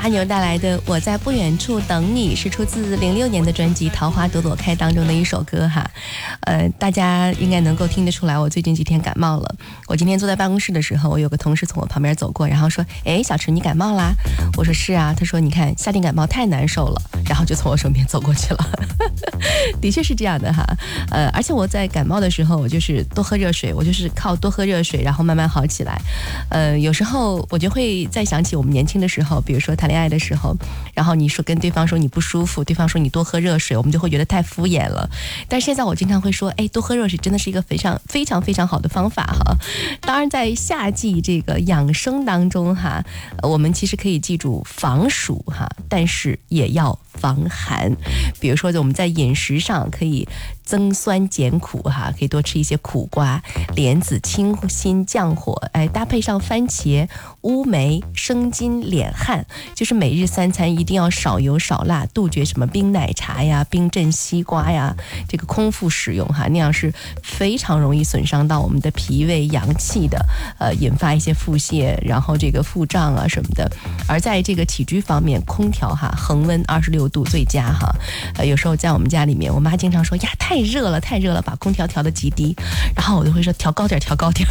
阿牛带来的《我在不远处等你》是出自06年的专辑《桃花朵朵开》当中的一首歌哈。大家应该能够听得出来，我最近几天感冒了。我今天坐在办公室的时候，我有个同事从我旁边走过，然后说：“哎，小池你感冒啦？”我说：“是啊。”他说：“你看夏天感冒太难受了。”然后就从我身边走过去了。的确是这样的哈。而且我在感冒的时候，我就是多喝热水，我就是靠多喝热水，然后慢慢好起来。有时候我就会再想起我们年轻的时候，比如说谈恋爱的时候，然后你说跟对方说你不舒服，对方说你多喝热水，我们就会觉得太敷衍了。但是现在我经常会说，哎，多喝热水真的是一个非常非常非常好的方法哈。当然在夏季这个养生当中哈，我们其实可以记住防暑哈，但是也要防寒。比如说我们在饮食上可以增酸减苦哈，可以多吃一些苦瓜、莲子清心降火，搭配上番茄、乌梅、生津敛汗，就是每日3餐一定要少油少辣，杜绝什么冰奶茶呀、冰镇西瓜呀，这个空腹使用哈，那样是非常容易损伤到我们的脾胃阳气的，引发一些腹泻，然后这个腹胀啊什么的。而在这个起居方面，空调哈恒温26度最佳哈。有时候在我们家里面，我妈经常说呀太热了，把空调调得极低，然后我就会说调高点。